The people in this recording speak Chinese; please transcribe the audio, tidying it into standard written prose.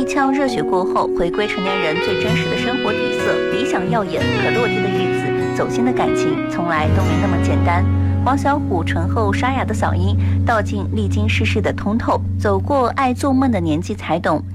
腔热血过后，回归成年人最真实的生活底色，理想耀眼可落地的日子，走心的感情从来都没那么简单。黄小琥醇厚沙哑的嗓音，道尽历经世事的通透，走过爱做梦的年纪才懂，